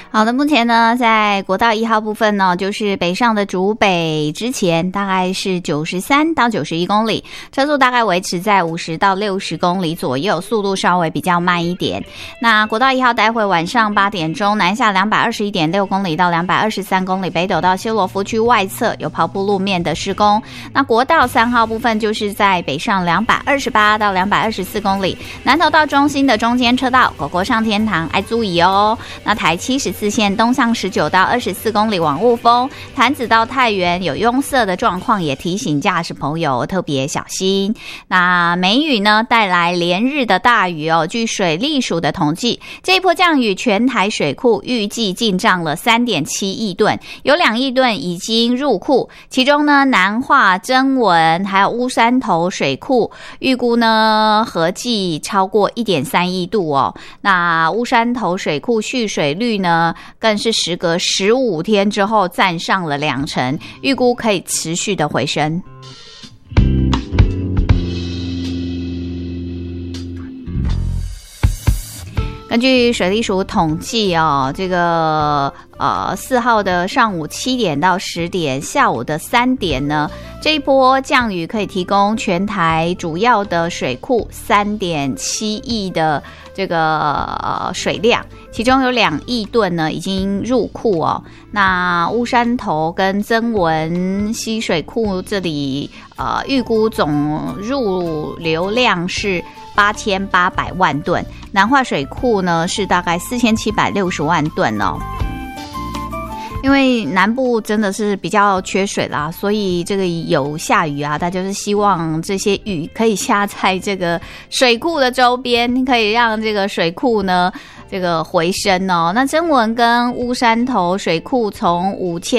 好的，目前呢，在国道1号部分呢，就是北上的竹北之前大概是93到91公里，车速大概维持在50到60公里左右，速度稍微比较慢一点。那国道1号待会晚上8点钟南下221.6公里到223公里，北斗到修罗夫区外侧有刨铺路面的施工。那国道3号部分就是在北上228到224公里，南投到中心的中间车道，狗狗上天堂爱注意哦。那台74线东向19到24公里往雾峰，潭子到太原有拥塞的状况，也提醒驾驶朋友特别小心。那梅雨呢带来连日的大雨哦，据水利署的统计，这一波降雨全台水库预计进账了 3.7 亿吨，有2亿吨已经入库，其中呢南化、曾文还有乌山头水库预估呢合计超过 1.3 亿度哦。那乌山头水库蓄水率呢更是时隔15天之后站上了20%，预估可以持续的回升。根据水利署统计哦，这个4号的上午7点到10点，下午的3点呢，这一波降雨可以提供全台主要的水库 3.7 亿的这个水量，其中有2亿吨呢已经入库哦。那乌山头跟曾文溪水库这里预估总入流量是8800万吨，南化水库呢是大概4760万吨哦。因为南部真的是比较缺水啦，所以这个有下雨啊，大家就是希望这些雨可以下在这个水库的周边，可以让这个水库呢这个回升哦。那曾文跟乌山头水库从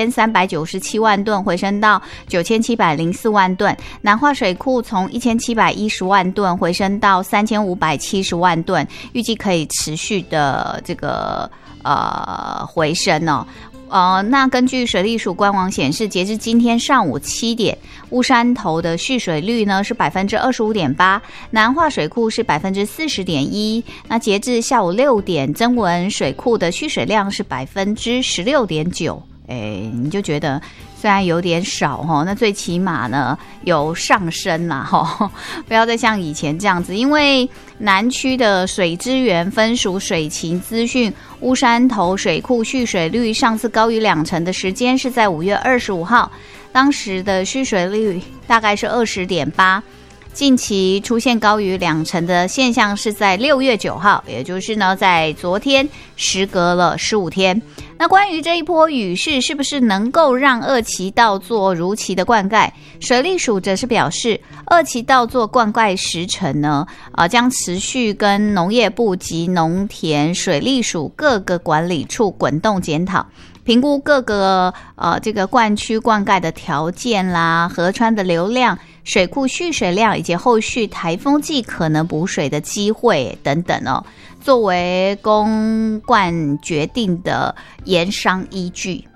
5397万吨回升到9704万吨，南化水库从1710万吨回升到3570万吨，预计可以持续的这个回升哦。那根据水利署官网显示，截至今天上午7点，乌山头的蓄水率呢是 25.8%， 南化水库是 40.1%， 那截至下午6点，曾文水库的蓄水量是 16.9%， 你就觉得虽然有点少那最起码呢有上升啦不要再像以前这样子。因为南区的水资源分属水情资讯，乌山头水库蓄水率上次高于20%的时间是在5月25号，当时的蓄水率大概是 20.8%，近期出现高于20%的现象是在6月9号，也就是呢在昨天，时隔了15天。那关于这一波雨势是不是能够让二期稻作如期的灌溉，水利署则是表示，二期稻作灌溉时程呢将持续跟农业部及农田水利署各个管理处滚动检讨，评估各个这个灌区灌溉的条件啦，河川的流量、水库蓄水量以及后续台风季可能补水的机会等等作为公灌决定的研商依据。